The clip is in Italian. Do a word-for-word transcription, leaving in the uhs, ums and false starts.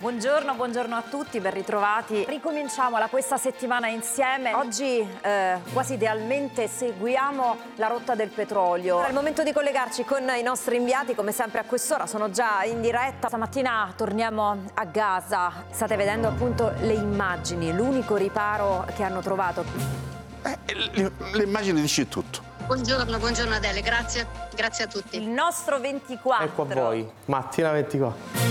Buongiorno, buongiorno a tutti, ben ritrovati. Ricominciamo la questa settimana insieme. Oggi eh, quasi idealmente seguiamo la rotta del petrolio. Ora è il momento di collegarci con i nostri inviati, come sempre a quest'ora sono già in diretta. Stamattina torniamo a Gaza. State vedendo appunto le immagini, l'unico riparo che hanno trovato. Eh, le, le immagini dici tutto. Buongiorno, buongiorno Adele, grazie, grazie a tutti. Il nostro ventiquattro. Ecco a voi, mattina ventiquattro.